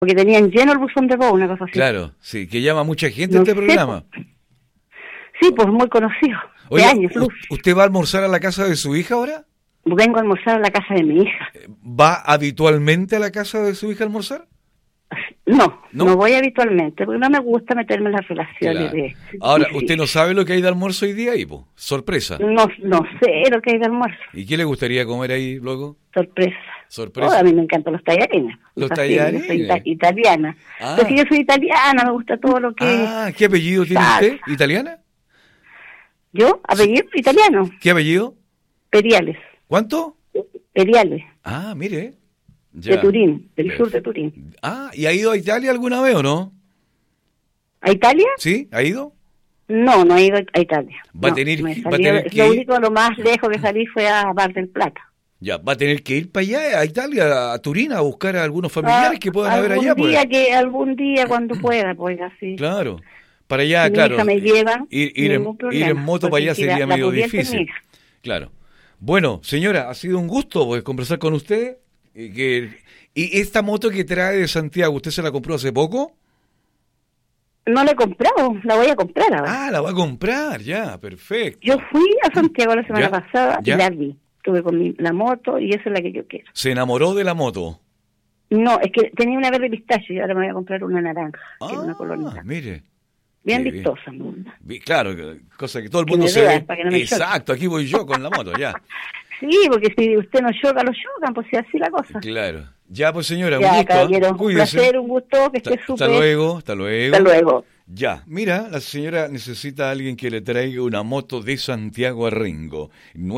porque tenían lleno el buzón de voz, una cosa así. Claro, sí, que llama mucha gente No este sé, programa. Sí, pues muy conocido, Oiga, de años, luz. ¿usted va a almorzar a la casa de su hija ahora? Vengo a almorzar a la casa de mi hija. ¿Va habitualmente a la casa de su hija a almorzar? No voy habitualmente, porque no me gusta meterme en las relaciones Claro. de... Ahora, sí. ¿usted no sabe lo que hay de almuerzo hoy día ahí, po? Sorpresa. No sé lo que hay de almuerzo, ¿Y qué le gustaría comer ahí luego? sorpresa. Sorpresa. A mí me encantan los tallarines. Los Es así, tallarines. yo soy italiana. Ah. Porque yo soy italiana, me gusta todo lo que... ¿Qué apellido tiene Salsa. usted? ¿Italiana? ¿Yo? ¿Apellido italiano? ¿Qué apellido? Periales. ¿Cuánto? Periales. Mire. De Turín, del sur de Turín. ¿Y ha ido a Italia alguna vez o no? ¿A Italia? ¿Sí? ¿Ha ido? No he ido a Italia. Va a No, tener me que lo ir. único, lo más lejos que salí fue a Mar del Plata. Ya, va a tener que ir para allá, a Italia, a Turín, a buscar a algunos familiares que puedan haber allá. Algún día cuando pueda, pues así. Claro. Para allá, Si claro. mi hija me lleva, ir en moto para allá sería medio difícil. Claro. Bueno, señora, ha sido un gusto pues, conversar con usted. ¿Y esta moto que trae de Santiago, usted se la compró hace poco? No la he comprado, la voy a comprar ahora. La va a comprar, ya, perfecto. Yo fui a Santiago la semana pasada ¿Ya? y la vi. Estuve con la moto y esa es la que yo quiero. ¿Se enamoró de la moto? No, es que tenía una verde pistacho y ahora me voy a comprar una naranja, que es una colorita. Mire. Bien Qué vistosa. Claro, cosa que todo el Que mundo me se vea, ve. para que no me Exacto, aquí voy yo con la moto, ya. Sí, porque si usted no choca, lo chocan, pues si así la cosa. Claro. Ya, pues señora, Ya, un gusto. caballero, un Cuídese. placer, un gusto, que esté súper. Hasta luego. Hasta luego. Ya, mira, la señora necesita a alguien que le traiga una moto de Santiago a Ringo.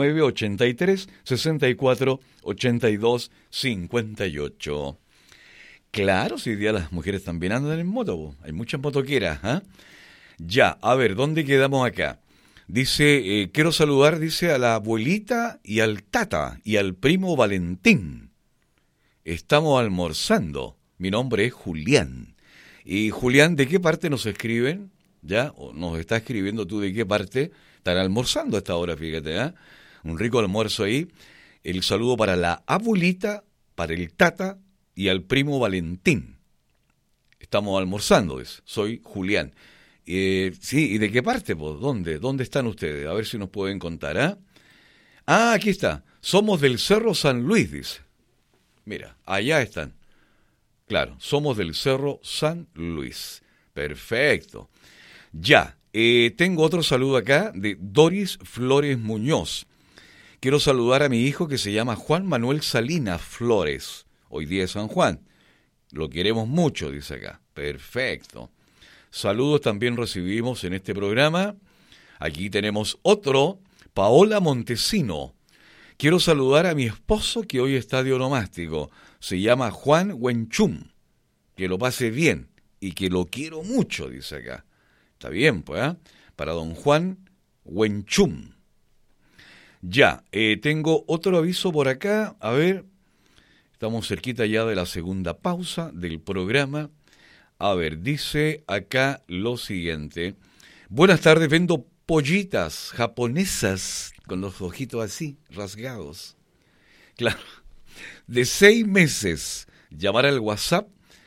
983-64-82-58. Claro, si hoy día las mujeres también andan en moto, hay muchas motoqueras, ¿ah? Ya, a ver, ¿dónde quedamos acá? Dice, quiero saludar, dice, a la abuelita y al tata y al primo Valentín. Estamos almorzando. Mi nombre es Julián. Y Julián, ¿de qué parte nos escriben? ¿Ya? ¿O nos está escribiendo tú de qué parte? Están almorzando a esta hora, fíjate, ¿ah? Un rico almuerzo ahí. El saludo para la abuelita, para el tata y al primo Valentín. Estamos almorzando, soy Julián. Sí, ¿y de qué parte? Pues? ¿Dónde están ustedes? A ver si nos pueden contar, ¿ah? Aquí está. Somos del Cerro San Luis, dice. Mira, allá están. Claro, somos del Cerro San Luis. Perfecto. Ya, tengo otro saludo acá de Doris Flores Muñoz. Quiero saludar a mi hijo que se llama Juan Manuel Salinas Flores. Hoy día es San Juan. Lo queremos mucho, dice acá. Perfecto. Saludos también recibimos en este programa. Aquí tenemos otro, Paola Montesino. Quiero saludar a mi esposo que hoy está de onomástico. Se llama Juan Wenchum. Que lo pase bien y que lo quiero mucho, dice acá. Está bien, pues, ¿eh? Para don Juan Wenchum. Ya, tengo otro aviso por acá. A ver, estamos cerquita ya de la segunda pausa del programa. A ver, dice acá lo siguiente. Buenas tardes, vendo pollitas japonesas con los ojitos así, rasgados. Claro, de 6 meses. Llamar al WhatsApp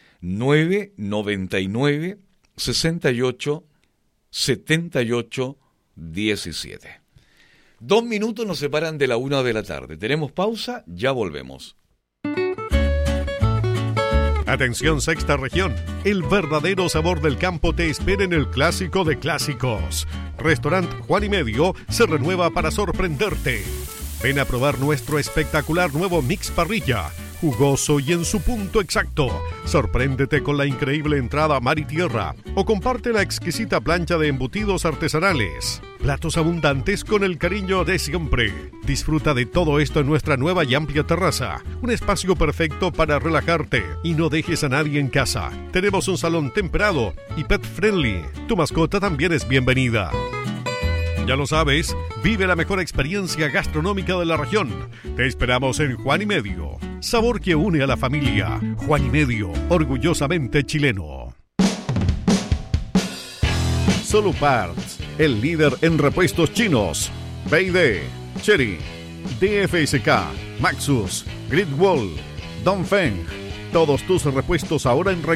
999 68 78 17. 2 minutos nos separan de la 1 de la tarde. Tenemos pausa, ya volvemos. Atención Sexta Región, el verdadero sabor del campo te espera en el clásico de clásicos. Restaurant Juan y Medio se renueva para sorprenderte. Ven a probar nuestro espectacular nuevo mix parrilla, jugoso y en su punto exacto. Sorpréndete con la increíble entrada mar y tierra o comparte la exquisita plancha de embutidos artesanales. Platos abundantes con el cariño de siempre. Disfruta de todo esto en nuestra nueva y amplia terraza. Un espacio perfecto para relajarte y no dejes a nadie en casa. Tenemos un salón temperado y pet friendly. Tu mascota también es bienvenida. Ya lo sabes, vive la mejor experiencia gastronómica de la región. Te esperamos en Juan y Medio. Sabor que une a la familia. Juan y Medio, orgullosamente chileno. Solo Parts, el líder en repuestos chinos. B&D, Chery, DFSK, Maxus, Gridwall, Dongfeng, todos tus repuestos ahora en